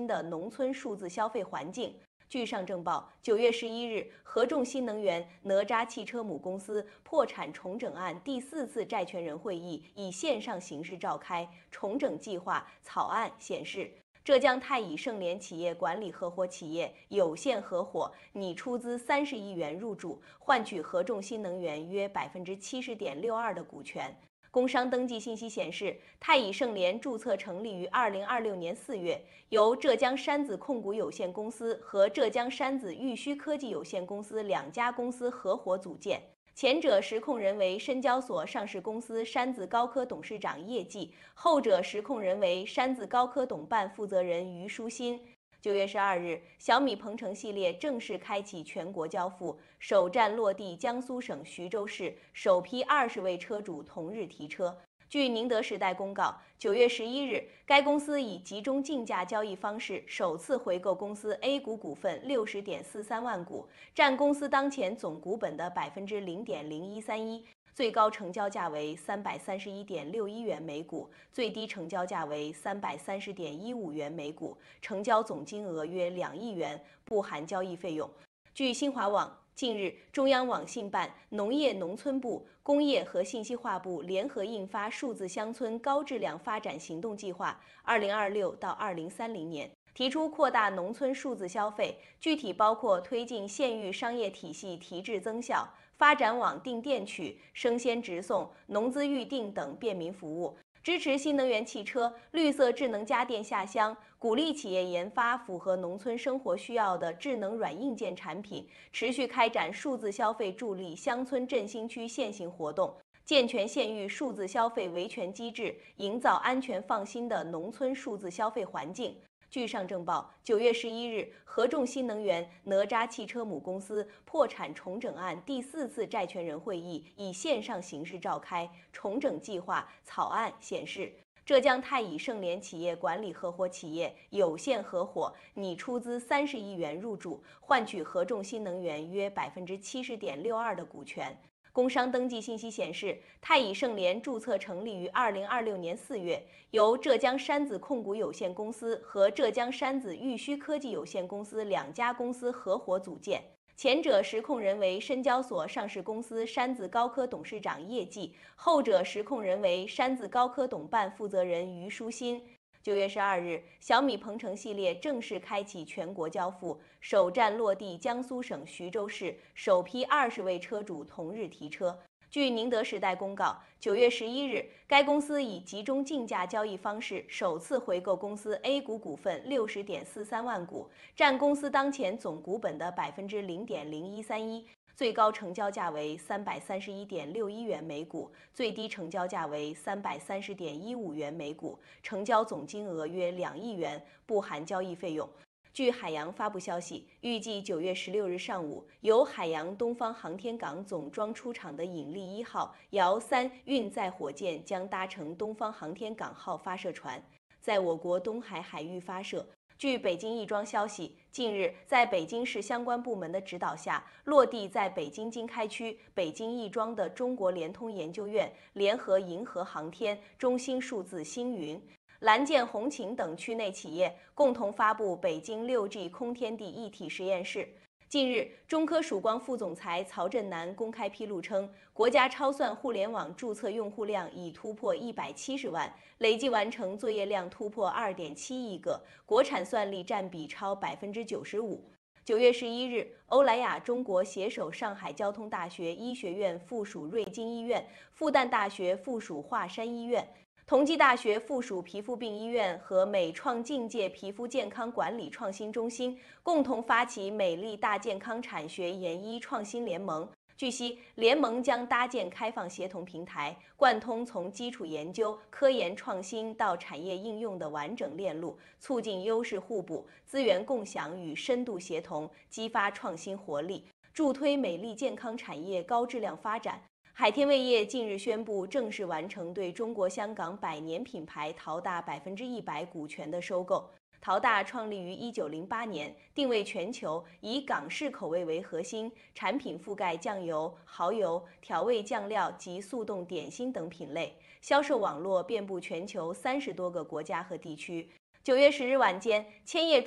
新的农村数字消费环境。据上证报，9月11日，合众新能源哪吒汽车母公司破产重整案第4次债权人会议以线上形式召开，重整计划草案显示，浙江太乙盛联企业管理合伙企业有限合伙拟出资30亿元入主，换取合众新能源约70.62%的股权。工商登记信息显示，太乙盛联注册成立于2026年4月，由浙江山子控股有限公司和浙江山子玉虚科技有限公司2家公司合伙组建。前者实控人为深交所上市公司山子高科董事长叶继，后者实控人为山子高科董办负责人于书新。9月12日，小米鹏程系列正式开启全国交付，首站落地江苏省徐州市，首批20位车主同日提车。据宁德时代公告，9月11日，该公司以集中竞价交易方式首次回购公司 A 股股份60.43万股，占公司当前总股本的0.0131%。最高成交价为331.61元每股，最低成交价为330.15元每股，成交总金额约2亿元，不含交易费用。据新华网，近日，中央网信办、农业农村部、工业和信息化部联合印发《数字乡村高质量发展行动计划 （2026 到2030年）》，提出扩大农村数字消费，具体包括推进县域商业体系提质增效，发展网订电取、生鲜直送、农资预订等便民服务，支持新能源汽车、绿色智能家电下乡，鼓励企业研发符合农村生活需要的智能软硬件产品，持续开展数字消费助力乡村振兴区现行活动，健全县域数字消费维权机制，营造安全放心的农村数字消费环境。据上证报，9月11日，合众新能源哪吒汽车母公司破产重整案第4次债权人会议以线上形式召开，重整计划草案显示，浙江太乙盛联企业管理合伙企业有限合伙拟出资30亿元入主，换取合众新能源约70.62%的股权。工商登记信息显示，太乙盛联注册成立于2026年4月，由浙江山子控股有限公司和浙江山子玉虚科技有限公司2家公司合伙组建。前者实控人为深交所上市公司山子高科董事长叶继，后者实控人为山子高科董办负责人于书新。9月12日，小米鹏程系列正式开启全国交付，首站落地江苏省徐州市，首批20位车主同日提车。据宁德时代公告，9月11日，该公司以集中竞价交易方式首次回购公司 A 股股份60.43万股，占公司当前总股本的0.0131%。最高成交价为331.61元每股，最低成交价为330.15元每股，成交总金额约2亿元，不含交易费用。据海洋发布消息，预计9月16日上午，由海洋东方航天港总装出厂的引力1号遥3运载火箭将搭乘东方航天港号发射船，在我国东海海域发射。据北京亦庄消息，近日在北京市相关部门的指导下，落地在北京经开区北京亦庄的中国联通研究院联合银河航天、中兴数字星云、蓝箭红擎等区内企业共同发布北京6G 空天地一体实验室。近日，中科曙光副总裁曹振南公开披露称，国家超算互联网注册用户量已突破170万，累计完成作业量突破2.7亿个，国产算力占比超95%。9月11日，欧莱雅中国携手上海交通大学医学院附属瑞金医院、复旦大学附属华山医院、同济大学附属皮肤病医院和美创境界皮肤健康管理创新中心共同发起美丽大健康产学研医创新联盟。据悉，联盟将搭建开放协同平台，贯通从基础研究、科研创新到产业应用的完整链路，促进优势互补、资源共享与深度协同，激发创新活力，助推美丽健康产业高质量发展。海天味业近日宣布正式完成对中国香港百年品牌陶大100%股权的收购。陶大创立于1908年，定位全球，以港式口味为核心，产品覆盖酱油、蚝油、调味酱料及速冻点心等品类，销售网络遍布全球30多个国家和地区。 9月10日晚间，千叶